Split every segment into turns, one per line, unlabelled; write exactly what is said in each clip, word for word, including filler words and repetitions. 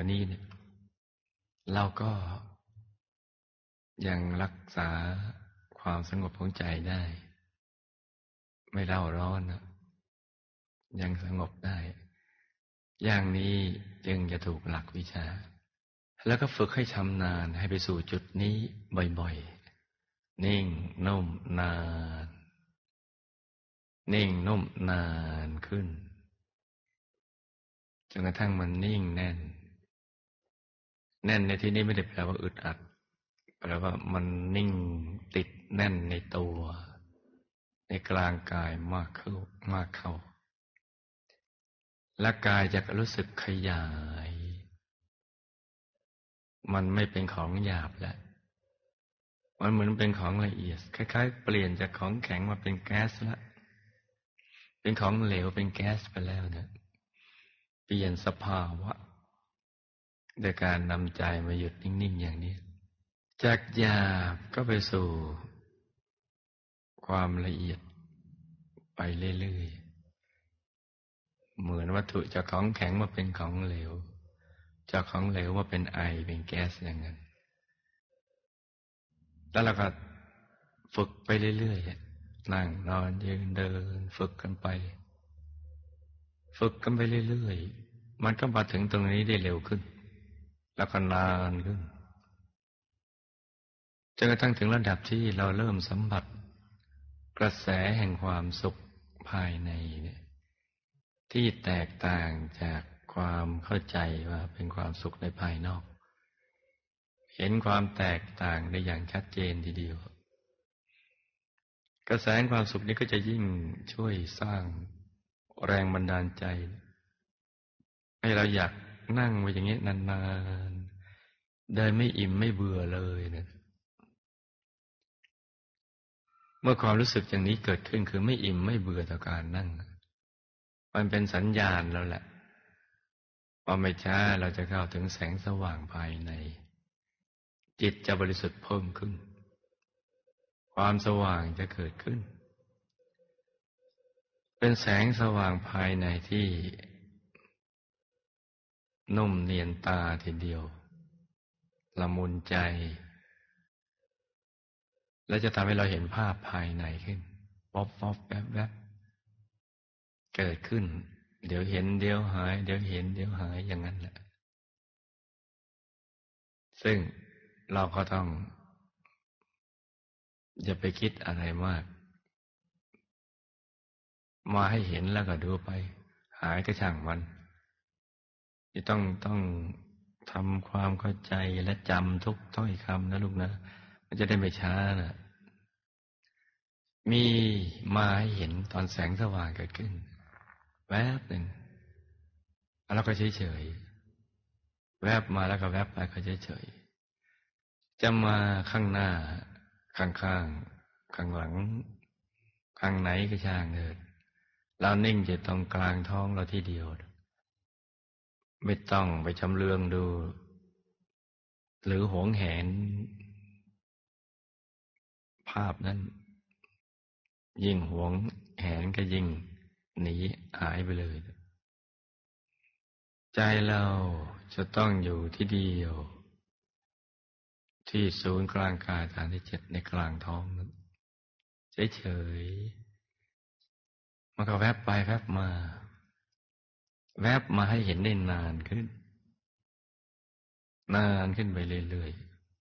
วันนี้เนี่ยเราก็ยังรักษาความสงบของใจได้ไม่เร่าร้อนนะยังสงบได้อย่างนี้จึงจะถูกหลักวิชาแล้วก็ฝึกให้ชำนาญให้ไปสู่จุดนี้บ่อยๆนิ่งนุ่มนานนิ่งนุ่มนานขึ้นจนกระทั่งมันนิ่งแน่นแน่นในที่นี้ไม่ได้แปลว่าอึดอัดแปลว่ามันนิ่งติดแน่นในตัวในกลางกายมากขึ้นมากเข้าและกายจะรู้สึกขยายมันไม่เป็นของหยาบแล้วมันเหมือนเป็นของละเอียดคล้ายๆเปลี่ยนจากของแข็งมาเป็นแก๊สแล้วเป็นของเหลวเป็นแก๊สไปแล้วเนี่ยเปลี่ยนสภาวะโดยการนำใจมาหยุดนิ่งๆอย่างนี้จากหยาบก็ไปสู่ความละเอียดไปเรื่อยๆเหมือนวัตถุจากของแข็งมาเป็นของเหลวจากของเหลวมาเป็นไอเป็นแก๊สอย่างนั้นแล้วเราก็ฝึกไปเรื่อยๆนั่งนอนยืนเดินฝึกกันไปฝึกกันไปเรื่อยๆมันก็มาถึงตรงนี้ได้เร็วขึ้นแล้วก็นานขึ้นจนกระทั่งถึงระดับที่เราเริ่มสัมผัสกระแสแห่งความสุขภายในเนี่ยที่แตกต่างจากความเข้าใจว่าเป็นความสุขในภายนอกเห็นความแตกต่างได้อย่างชัดเจนทีเดียวกระแสแห่งความสุขนี้ก็จะยิ่งช่วยสร้างแรงบันดาลใจให้เราอยากนั่งไว้อย่างนี้นานๆเดินไม่อิ่มไม่เบื่อเลยนะเมื่อความรู้สึกอย่างนี้เกิดขึ้นคือไม่อิ่มไม่เบื่อต่อการนั่งมันเป็นสัญญาณแล้วแหละว่าไม่ช้าเราจะเข้าถึงแสงสว่างภายในจิตจะบริสุทธิ์เพิ่มขึ้นความสว่างจะเกิดขึ้นเป็นแสงสว่างภายในที่นุ่มเนียนตาทีเดียวละมุนใจและจะทำให้เราเห็นภาพภายในขึ้นป๊อปป๊อปแวบแวบเกิดขึ้นเดี๋ยวเห็นเดี๋ยวหายเดี๋ยวเห็นเดี๋ยวหายอย่างนั้นแหละซึ่งเราก็ต้องอย่าไปคิดอะไรมากมาให้เห็นแล้วก็ดูไปหายก็ช่างมันจะต้องต้องทำความเข้าใจและจำทุกถ้อยคำนะลูกนะมันจะได้ไม่ช้านะมีมาให้เห็นตอนแสงสว่างเกิดขึ้นแวบหนึ่งแล้วก็เฉยๆแวบมาแล้วก็แวบไปก็เฉยๆจะมาข้างหน้าข้างๆข้างหลังข้างไหนก็ช่างเถิดเรานิ่งจะตรงกลางท้องเราทีเดียวไม่ต้องไปชำเลืองดูหรือหวงแหนภาพนั้นยิ่งหวงแหนก็ยิ่งหนีหายไปเลยใจเราจะต้องอยู่ที่เดียวที่ศูนย์กลางกายฐานที่เจ็ดในกลางท้องนั้นเฉยๆมันก็แวบไปแวบมาแวบมาให้เห็นได้นานขึ้นนานขึ้นไปเรื่อย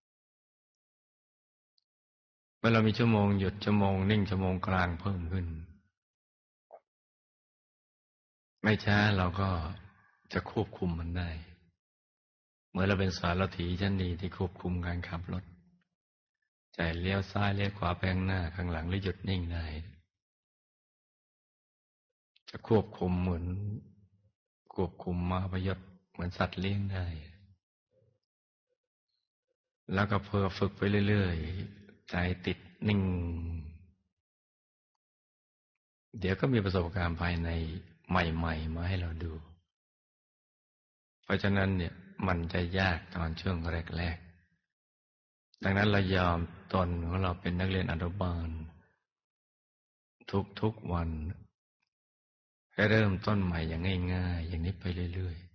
ๆเมื่อเรามีชั่วโมงหยุดชั่วโมงนิ่งชั่วโมงกลางเพิ่มขึ้นไม่ช้าเราก็จะควบคุมมันได้เมื่อเราเป็นสารถีชั้นดีที่ควบคุมการขับรถใจเลี้ยวซ้ายเลี้ยวขวาไปข้างหน้าข้างหลังหรือหยุดนิ่งได้จะควบคุมเหมือนควบคุมม้าพยศเหมือนสัตว์เลี้ยงได้แล้วก็เพื่อฝึกไปเรื่อยๆใจติดนิ่งเดี๋ยวก็มีประสบการณ์ภายในใหม่ๆมาให้เราดูเพราะฉะนั้นเนี่ยมันจะยากตอนช่วงแรกๆดังนั้นเรายอมตนของเราเป็นนักเรียนอนุบาลทุกๆวันให้เริ่มต้นใหม่อย่างง่ายๆอย่างนี้ไปเรื่อยๆ